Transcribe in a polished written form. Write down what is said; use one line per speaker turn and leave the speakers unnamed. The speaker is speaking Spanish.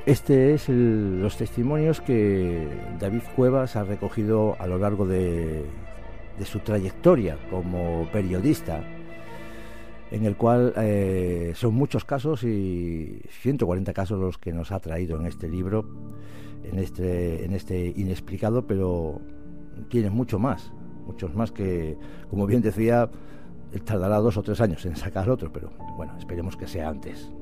Este es los testimonios que David Cuevas ha recogido a lo largo de su trayectoria como periodista, en el cual son muchos casos y 140 casos los que nos ha traído en este libro, en este inexplicado, pero tiene muchos más que, como bien decía, tardará 2 o 3 años en sacar otro, pero bueno, esperemos que sea antes.